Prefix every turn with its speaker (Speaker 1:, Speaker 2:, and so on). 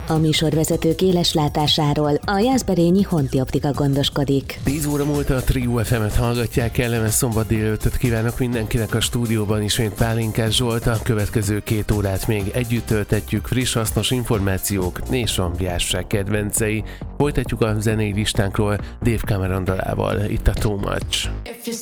Speaker 1: A műsorvezetők éles látásáról a Jászberényi Honti Optika gondoskodik.
Speaker 2: 10 óra múlt, a Trio FM-et hallgatják, kellemes szombat délelőttöt kívánok mindenkinek. A stúdióban ismét Pálinkás Zsolt, a következő 2 órát még együtt töltetjük, friss, hasznos információk és a viásság kedvencei. Folytatjuk a zenei listánkról Dave Cameron dalával, itt a Too Much.